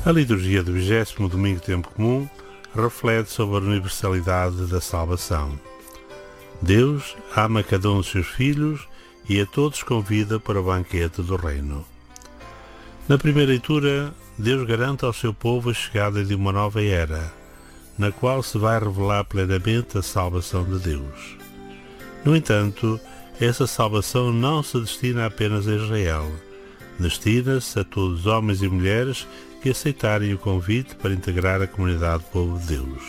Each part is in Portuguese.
A liturgia do 20º Domingo de Tempo Comum reflete sobre a universalidade da salvação. Deus ama cada um dos seus filhos e a todos convida para o banquete do reino. Na primeira leitura, Deus garante ao seu povo a chegada de uma nova era, na qual se vai revelar plenamente a salvação de Deus. No entanto, essa salvação não se destina apenas a Israel, destina-se a todos os homens e mulheres que aceitarem o convite para integrar a comunidade do povo de Deus.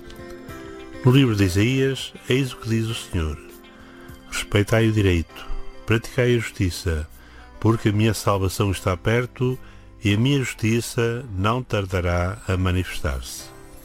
No livro de Isaías, eis o que diz o Senhor: respeitai o direito, praticai a justiça, porque a minha salvação está perto e a minha justiça não tardará a manifestar-se.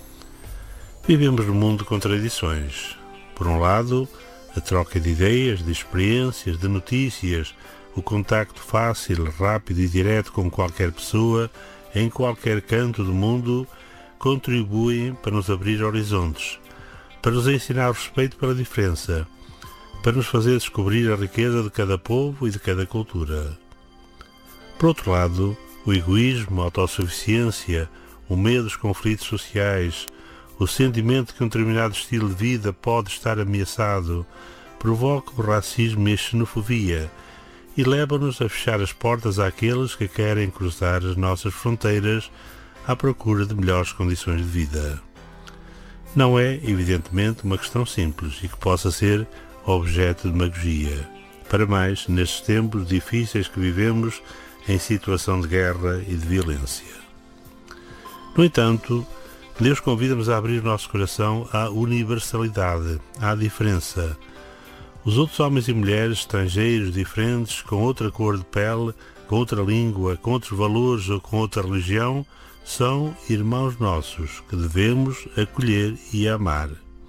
Vivemos num mundo de contradições. Por um lado, a troca de ideias, de experiências, de notícias, o contacto fácil, rápido e direto com qualquer pessoa, em qualquer canto do mundo, contribuem para nos abrir horizontes, para nos ensinar o respeito pela diferença, para nos fazer descobrir a riqueza de cada povo e de cada cultura. Por outro lado, o egoísmo, a autossuficiência, o medo dos conflitos sociais, o sentimento de que um determinado estilo de vida pode estar ameaçado, provocam o racismo e a xenofobia e levam-nos a fechar as portas àqueles que querem cruzar as nossas fronteiras à procura de melhores condições de vida. Não é, evidentemente, uma questão simples e que possa ser objeto de demagogia, para mais nestes tempos difíceis que vivemos em situação de guerra e de violência. No entanto, Deus convida-nos a abrir o nosso coração à universalidade, à diferença. Os outros homens e mulheres estrangeiros, diferentes, com outra cor de pele, com outra língua, com outros valores ou com outra religião, são irmãos nossos, que devemos acolher e amar.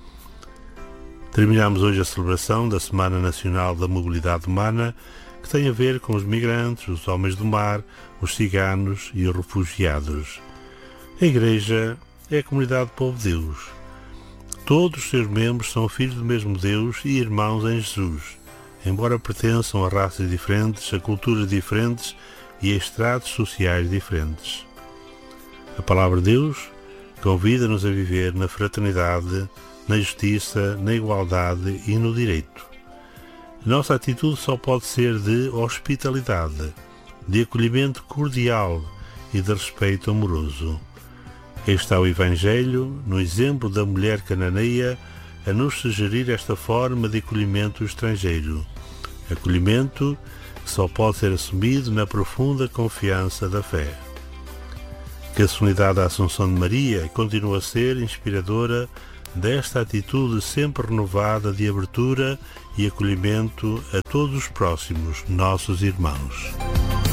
Terminamos hoje a celebração da Semana Nacional da Mobilidade Humana, que tem a ver com os migrantes, os homens do mar, os ciganos e os refugiados. A Igreja é a comunidade do povo de Deus. Todos os seus membros são filhos do mesmo Deus e irmãos em Jesus, embora pertençam a raças diferentes, a culturas diferentes e a estratos sociais diferentes. A palavra de Deus convida-nos a viver na fraternidade, na justiça, na igualdade e no direito. Nossa atitude só pode ser de hospitalidade, de acolhimento cordial e de respeito amoroso. Este está o Evangelho, no exemplo da mulher cananeia, a nos sugerir esta forma de acolhimento estrangeiro. Acolhimento que só pode ser assumido na profunda confiança da fé. Que a solenidade da Assunção de Maria continue a ser inspiradora desta atitude sempre renovada de abertura e acolhimento a todos os próximos, nossos irmãos.